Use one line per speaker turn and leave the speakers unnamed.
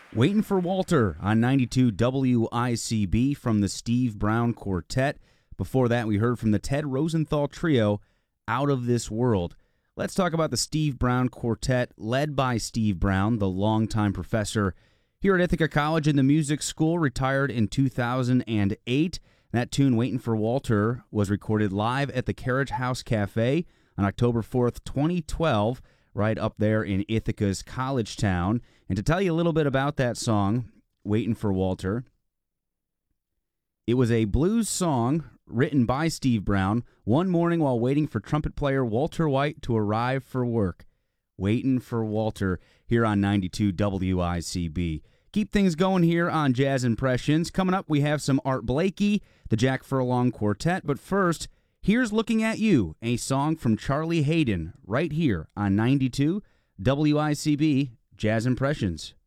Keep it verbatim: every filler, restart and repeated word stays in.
Waiting for Walter on ninety-two W I C B from the Steve Brown Quartet. Before that, we heard from the Ted Rosenthal Trio, Out of This World. Let's talk about the Steve Brown Quartet, led by Steve Brown, the longtime professor here at Ithaca College in the music school, retired in two thousand eight. That tune, Waiting for Walter, was recorded live at the Carriage House Cafe on October fourth, twenty twelve, right up there in Ithaca's College Town. And to tell you a little bit about that song, Waiting for Walter, it was a blues song written by Steve Brown one morning while waiting for trumpet player Walter White to arrive for work. Waiting for Walter here on ninety-two W I C B. Keep things going here on Jazz Impressions. Coming up, we have some Art Blakey, the Jack Furlong Quartet. But first, here's Looking at You, a song from Charlie Haydon, right here on ninety-two W I C B Jazz Impressions.